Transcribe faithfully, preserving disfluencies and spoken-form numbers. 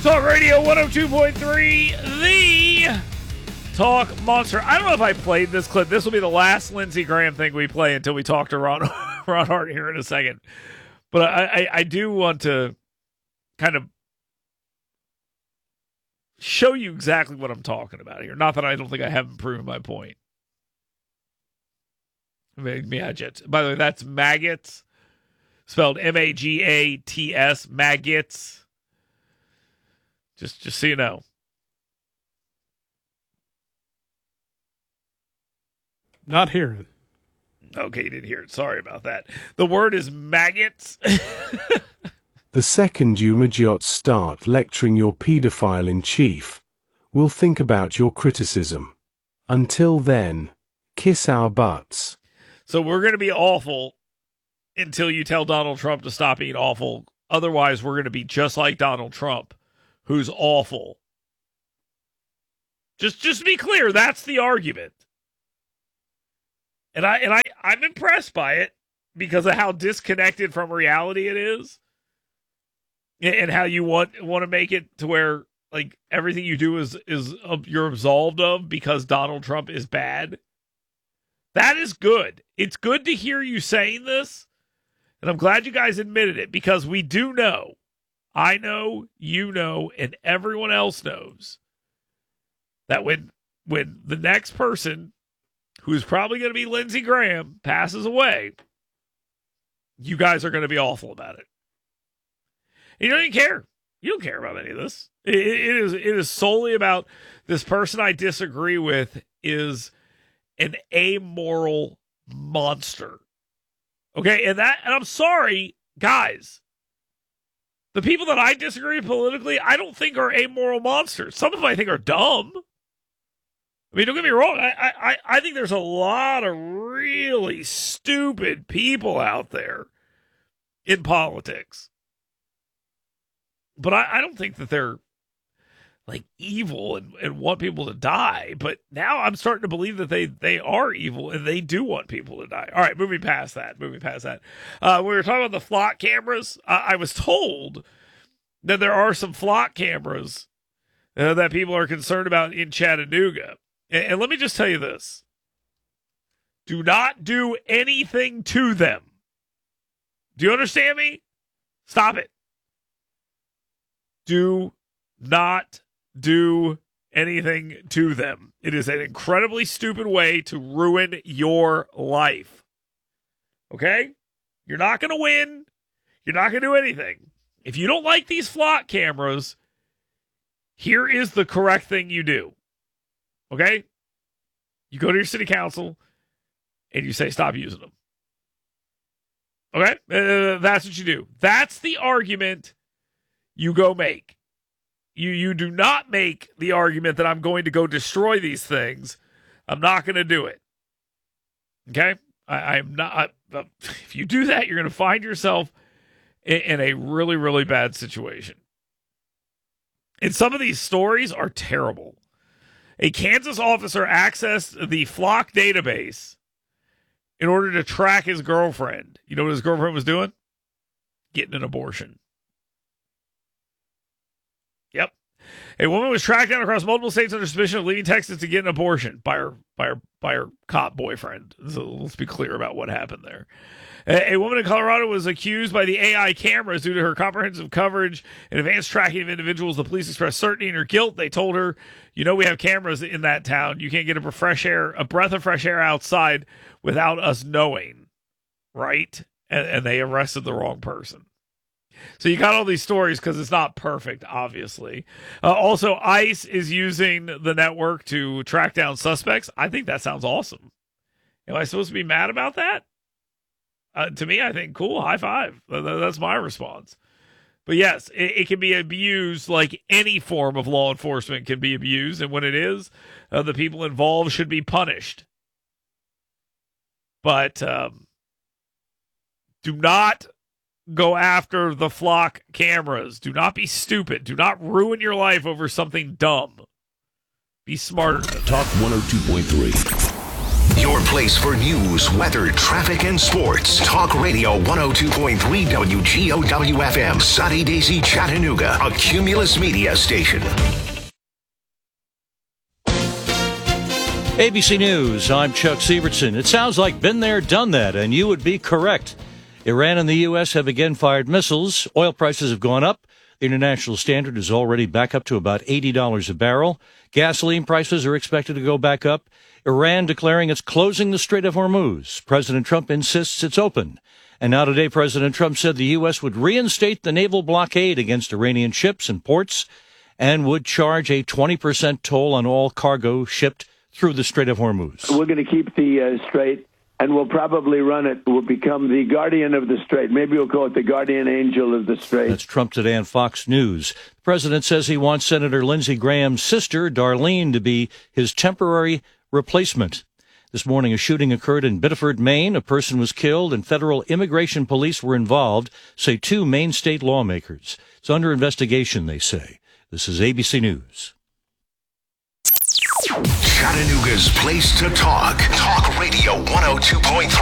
Talk Radio one oh two point three, the Talk Monster. I don't know if I played this clip. This will be the last Lindsey Graham thing we play until we talk to Ron, Ron Hart here in a second. But I, I, I do want to kind of show you exactly what I'm talking about here. Not that I don't think I haven't proven my point. Maggots. By the way, that's maggots, spelled M A G A T S, maggots. Just, just so you know. Not hearing. Okay, you didn't hear it. Sorry about that. The word is maggots. The second you maggots start lecturing your paedophile in chief, we'll think about your criticism. Until then, kiss our butts. So we're going to be awful until you tell Donald Trump to stop being awful. Otherwise, we're going to be just like Donald Trump, who's awful. Just, just to be clear, that's the argument. And I and I, I'm impressed by it because of how disconnected from reality it is. And how you want want to make it to where like everything you do is is uh, you're absolved of because Donald Trump is bad. That is good. It's good to hear you saying this, and I'm glad you guys admitted it because we do know, I know, you know, and everyone else knows that when when the next person, who's probably going to be Lindsey Graham, passes away, you guys are going to be awful about it. You don't even care. You don't care about any of this. It, it is it is solely about this person I disagree with is an amoral monster. Okay, and that and I'm sorry, guys. The people that I disagree with politically, I don't think are amoral monsters. Some of them I think are dumb. I mean, don't get me wrong. I I I think there's a lot of really stupid people out there in politics. But I, I don't think that they're like evil and, and want people to die. But now I'm starting to believe that they, they are evil and they do want people to die. All right, moving past that, moving past that. Uh, we were talking about the flock cameras. Uh, I was told that there are some flock cameras uh, that people are concerned about in Chattanooga. And, and let me just tell you this. Do not do anything to them. Do you understand me? Stop it. Do not do anything to them. It is an incredibly stupid way to ruin your life. Okay? You're not going to win. You're not going to do anything. If you don't like these flock cameras, here is the correct thing you do. Okay? You go to your city council and you say, stop using them. Okay? Uh, that's what you do. That's the argument you go make. You you do not make the argument that I'm going to go destroy these things. I'm not going to do it. Okay? I, I'm not. I, if you do that, you're going to find yourself in, in a really, really bad situation. And some of these stories are terrible. A Kansas officer accessed the Flock database in order to track his girlfriend. You know what his girlfriend was doing? Getting an abortion. Yep. A woman was tracked down across multiple states under suspicion of leaving Texas to get an abortion by her by her by her cop boyfriend. So let's be clear about what happened there. A, a woman in Colorado was accused by the A I cameras due to her comprehensive coverage and advanced tracking of individuals. The police expressed certainty in her guilt. They told her, "You know, we have cameras in that town. You can't get a fresh air, a breath of fresh air outside without us knowing, right?" And, and they arrested the wrong person. So you got all these stories because it's not perfect, obviously. Uh, also, ICE is using the network to track down suspects. I think that sounds awesome. Am I supposed to be mad about that? Uh, to me, I think, cool, high five. That's my response. But yes, it, it can be abused like any form of law enforcement can be abused. And when it is, uh, the people involved should be punished. But um, do not go after the Flock cameras. Do not be stupid. Do not ruin your life over something dumb. Be smarter than that. Talk one oh two point three. Your place for news, weather, traffic, and sports. Talk Radio one oh two point three W G O W F M, Sunny Daisy, Chattanooga, a Cumulus Media station. A B C News, I'm Chuck Sievertson. It sounds like been there, done that, and you would be correct. Iran and the U S have again fired missiles. Oil prices have gone up. The international standard is already back up to about eighty dollars a barrel. Gasoline prices are expected to go back up. Iran declaring it's closing the Strait of Hormuz. President Trump insists it's open. And now today, President Trump said the U S would reinstate the naval blockade against Iranian ships and ports and would charge a twenty percent toll on all cargo shipped through the Strait of Hormuz. We're going to keep the uh, strait, and we'll probably run it. We'll become the guardian of the strait. Maybe we'll call it the guardian angel of the strait. That's Trump today on Fox News. The president says he wants Senator Lindsey Graham's sister, Darlene, to be his temporary replacement. This morning, a shooting occurred in Biddeford, Maine. A person was killed, and federal immigration police were involved, say two Maine state lawmakers. It's under investigation, they say. This is A B C News. Chattanooga's place to talk. Talk Radio one oh two point three.